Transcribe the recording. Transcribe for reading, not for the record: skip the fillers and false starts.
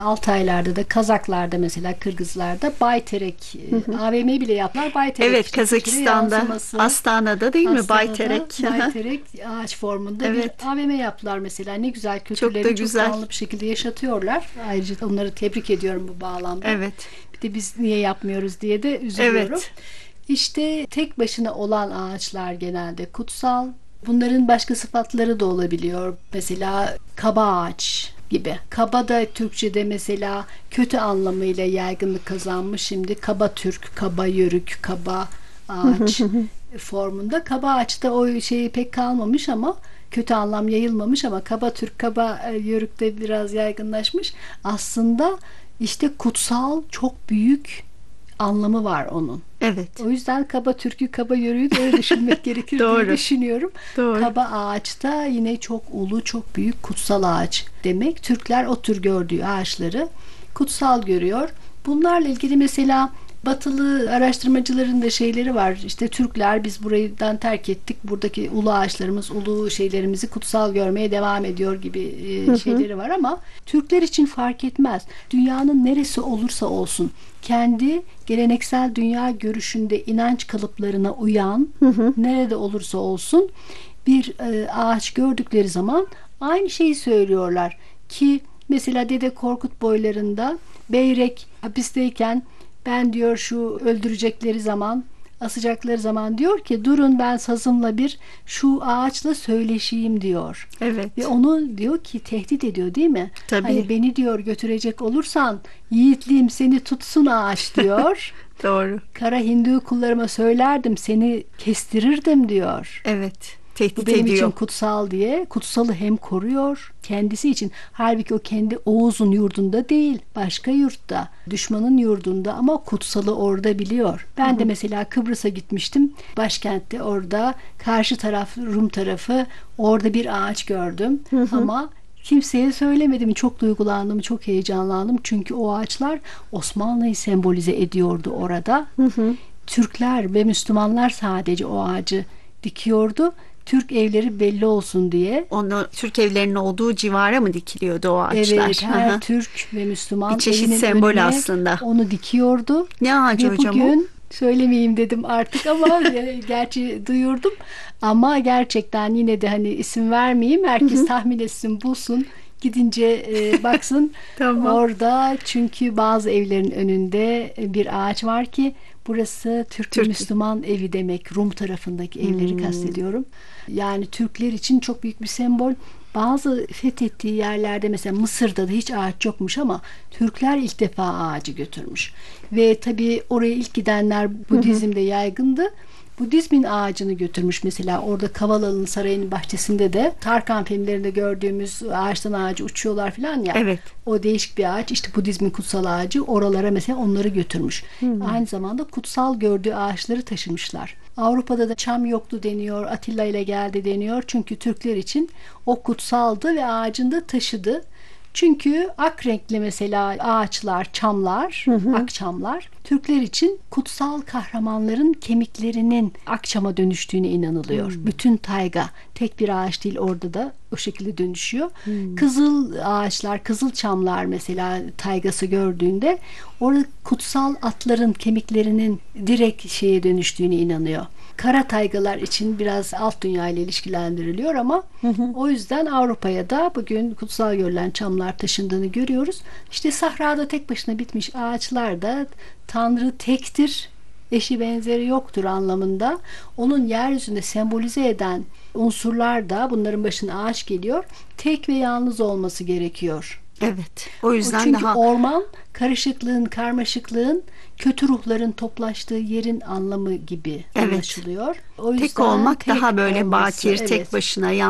Altaylarda da, Kazaklarda mesela, Kırgızlarda Bayterek AVM bile yaptılar. Bayterek Evet, işte kültüre Kazakistan'da, yansıması. Astana'da değil mi Astana'da Bayterek? Bayterek ağaç formunda bir Evet, AVM yaptılar mesela. Ne güzel, çok da kültürlerini çok güzel. canlı bir şekilde yaşatıyorlar. Ayrıca onları tebrik ediyorum bu bağlamda. Evet, Bir de biz niye yapmıyoruz diye de üzülüyorum. evet. İşte tek başına olan ağaçlar genelde kutsal. Bunların başka sıfatları da olabiliyor. Mesela kaba ağaç gibi. Kaba da Türkçe'de mesela kötü anlamıyla yaygınlık kazanmış. Şimdi kaba Türk, kaba yörük, kaba ağaç formunda. Kaba ağaçta o şeyi pek kalmamış ama kötü anlam yayılmamış, ama kaba Türk, kaba yörükte biraz yaygınlaşmış. Aslında işte kutsal, çok büyük anlamı var onun. Evet, O yüzden kaba türkü, kaba yörüğü de öyle düşünmek gerekir diye doğru, düşünüyorum. doğru. Kaba ağaçta yine çok ulu, çok büyük kutsal ağaç demek. Türkler o tür gördüğü ağaçları kutsal görüyor. Bunlarla ilgili mesela batılı araştırmacıların da şeyleri var. İşte Türkler biz burayıdan terk ettik. Buradaki ulu ağaçlarımız, ulu şeylerimizi kutsal görmeye devam ediyor gibi Hı hı, şeyleri var, ama Türkler için fark etmez. Dünyanın neresi olursa olsun kendi geleneksel dünya görüşünde inanç kalıplarına uyan, hı hı. nerede olursa olsun bir ağaç gördükleri zaman aynı şeyi söylüyorlar ki mesela Dede Korkut boylarında Beyrek hapisteyken, ben diyor şu öldürecekleri zaman, asacakları zaman diyor ki durun ben sazımla bir şu ağaçla söyleşeyim diyor. Ve Evet, onu diyor ki tehdit ediyor, değil mi? tabii, Hani beni diyor götürecek olursan yiğitliğim seni tutsun ağaç diyor. doğru. Kara Hindu kullarıma söylerdim seni kestirirdim diyor. Evet, Bu tehdit benim için ediyor. kutsal diye. Kutsalı hem koruyor kendisi için. Halbuki o kendi Oğuz'un yurdunda değil, başka yurtta, düşmanın yurdunda, ama kutsalı orada biliyor. Hı Ben de hı, mesela Kıbrıs'a gitmiştim. Başkentte, orada karşı taraf Rum tarafı, orada bir ağaç gördüm. hı hı, Ama kimseye söylemedim. Çok duygulandım, çok heyecanlandım. Çünkü o ağaçlar Osmanlı'yı sembolize ediyordu orada. hı hı. Türkler ve Müslümanlar sadece o ağacı dikiyordu. Türk evleri belli olsun diye. Onu Türk evlerinin olduğu civara mı dikiliyordu o Evet, ağaçlar? Hı her hı. Türk ve Bir Müslüman çeşit evinin sembol önüne aslında. onu dikiyordu. Ne ağacı Ve hocam o? bugün söylemeyeyim dedim artık ama gerçi duyurdum. Ama gerçekten yine de hani isim vermeyeyim. Hı Herkes hı. tahmin etsin, bulsun. Gidince baksın Tamam. orada, çünkü bazı evlerin önünde bir ağaç var ki burası Türk ve Türkiye. Müslüman evi demek. Rum tarafındaki evleri Hmm. kastediyorum. Yani Türkler için çok büyük bir sembol. Bazı fethettiği yerlerde mesela Mısır'da da hiç ağaç yokmuş ama Türkler ilk defa ağacı götürmüş. Ve tabii oraya ilk gidenler Hı hı. Budizm'de yaygındı. Budizmin ağacını götürmüş mesela. Orada Kavalalı'nın sarayının bahçesinde de Tarkan filmlerinde gördüğümüz ağaçtan ağacı uçuyorlar falan ya. Evet. O değişik bir ağaç. İşte Budizmin kutsal ağacı. Oralara mesela onları götürmüş. Hmm. Aynı zamanda kutsal gördüğü ağaçları taşımışlar. Avrupa'da da çam yoktu deniyor. Atilla ile geldi deniyor. Çünkü Türkler için o kutsaldı ve ağacını da taşıdı. Çünkü ak renkli mesela ağaçlar, çamlar, Hı hı. akçamlar Türkler için kutsal kahramanların kemiklerinin akçama dönüştüğüne inanılıyor. Hmm. Bütün tayga tek bir ağaç değil, orada da o şekilde dönüşüyor. Hmm. Kızıl ağaçlar, kızıl çamlar mesela taygası gördüğünde orada kutsal atların kemiklerinin direkt şeye dönüştüğüne inanıyor. Kara taygalar için biraz alt dünya ile ilişkilendiriliyor ama Hı hı. o yüzden Avrupa'ya da bugün kutsal görülen çamlar taşındığını görüyoruz. İşte sahrada tek başına bitmiş ağaçlar da Tanrı tektir, eşi benzeri yoktur anlamında. Onun yeryüzünde sembolize eden unsurlar da, bunların başına ağaç geliyor. Tek ve yalnız olması gerekiyor. Evet. O O yüzden çünkü daha orman karışıklığın, karmaşıklığın, kötü ruhların toplaştığı yerin anlamı gibi evet. anlaşılıyor. O Tek yüzden olmak tek daha böyle olması, bakir, tek evet. başına